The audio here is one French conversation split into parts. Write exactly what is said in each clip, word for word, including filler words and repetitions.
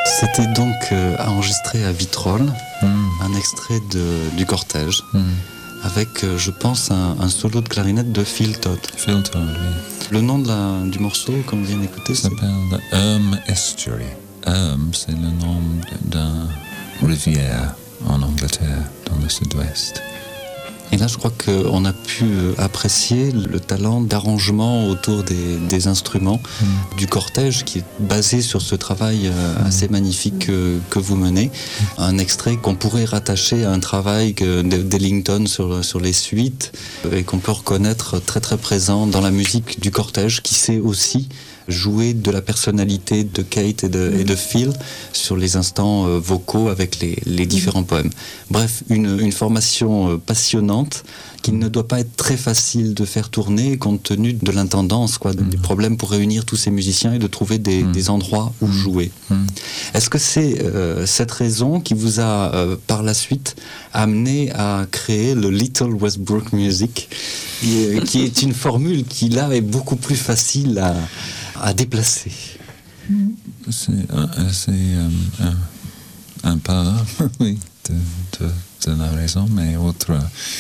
C'était donc euh, enregistré à Vitrolles, Mm. un extrait de, du cortège, Mm. avec, euh, je pense, un, un solo de clarinette de Phil Todd. Phil Todd, oui. Le nom de la, du morceau, comme vous venez d'écouter, Ça c'est... s'appelle The Erm Estuary. Erm, c'est le nom d'une rivière en Angleterre, dans le sud-ouest. Et là, je crois qu'on a pu apprécier le talent d'arrangement autour des, des instruments Mm. du cortège qui est basé sur ce travail euh, assez magnifique que, que vous menez. Un extrait qu'on pourrait rattacher à un travail que- d'Ellington sur, sur les suites et qu'on peut reconnaître très très présent dans la musique du cortège qui sait aussi jouer de la personnalité de Kate et de, et de Phil sur les instants euh, vocaux avec les, les différents poèmes. Bref, une, une formation euh, passionnante qui ne doit pas être très facile de faire tourner compte tenu de l'intendance, quoi, de- des problèmes pour réunir tous ces musiciens et de trouver des, Mm. des endroits où jouer. Mm. Est-ce que c'est euh, cette raison qui vous a euh, par la suite amené à créer le Little Westbrook Music, qui est, qui est une formule qui là est beaucoup plus facile à, à déplacer? C'est, euh, c'est euh, un, un pas, oui, de, de, de la raison, mais autre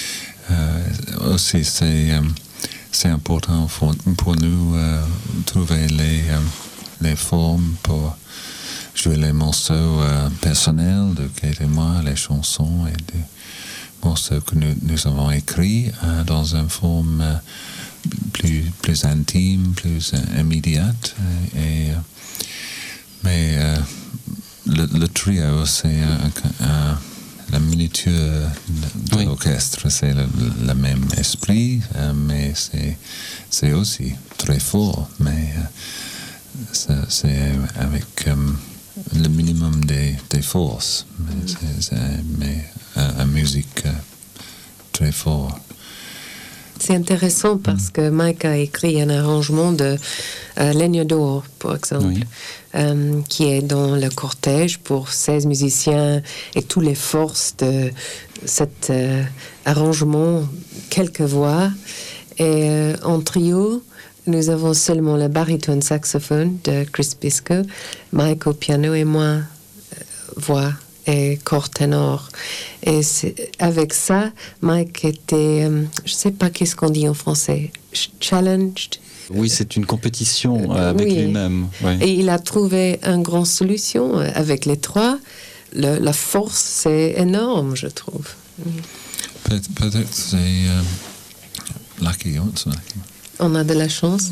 euh, aussi, c'est, euh, c'est important pour, pour nous euh, trouver les, euh, les formes pour jouer les morceaux euh, personnels de Kate et moi, les chansons et des morceaux que nous, nous avons écrits euh, dans une forme euh, plus, plus intime, plus euh, immédiate. Et, et, mais euh, le, le trio, c'est un, un, la miniature de Oui. l'orchestre, c'est le, le même esprit, euh, mais c'est, c'est aussi très fort. Mais euh, c'est, c'est avec euh, le minimum des, des forces. Mais c'est, c'est mais, euh, une musique euh, très forte. C'est intéressant parce que Mike a écrit un arrangement de euh, Legno d'Or, par exemple, Oui. euh, qui est dans le cortège pour seize musiciens et toutes les forces de cet euh, arrangement, quelques voix. Et euh, en trio, nous avons seulement le baryton saxophone de Chris Biscoe, Mike au piano et moi euh, voix et corps ténor. Et c'est- avec ça, Mike était, euh, je sais pas qu'est-ce qu'on dit en français, ch- challenged. Oui, c'est une compétition euh, avec Oui. lui-même. Ouais. Et il a trouvé une grande solution euh, avec les trois. Le- la force, c'est énorme, je trouve. Peut- Peut-être c'est euh, lucky, hein, c'est lucky. On a de la chance.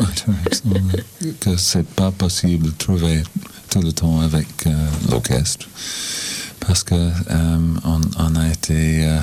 que c'est pas possible de trouver tout le temps avec euh, l'orchestre parce que euh, on, on a été euh,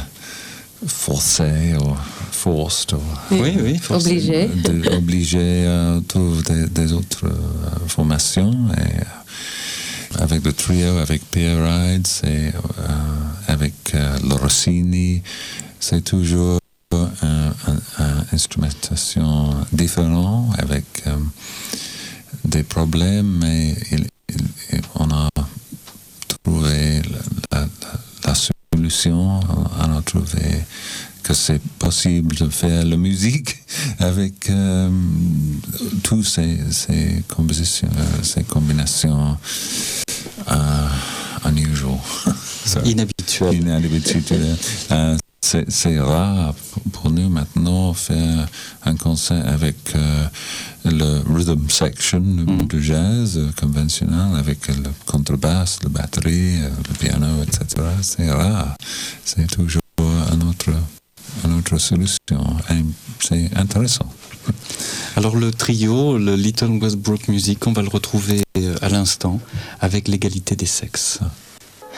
forcé ou forced ou Oui, oui, forcément. Obligé. de- obligé à trouver des, des autres euh, formations et euh, avec le trio, avec Pierre Rides et euh, avec euh, le Rossini, c'est toujours une instrumentation différente avec euh, des problèmes, mais il, il, on a trouvé la, la, la solution, on a trouvé que c'est possible de faire la musique avec euh, toutes ces, ces compositions, ces combinations uh, unusual. Inhabituel. Inhabituel. Euh, c'est, c'est rare pour nous maintenant faire un concert avec euh, le rhythm section Mm. du jazz euh, conventionnel, avec le contrebasse, la batterie, euh, le piano, et cetera. C'est rare. C'est toujours une autre, une autre solution. Et c'est intéressant. Alors le trio, le Little Westbrook Music, on va le retrouver euh, à l'instant avec l'égalité des sexes.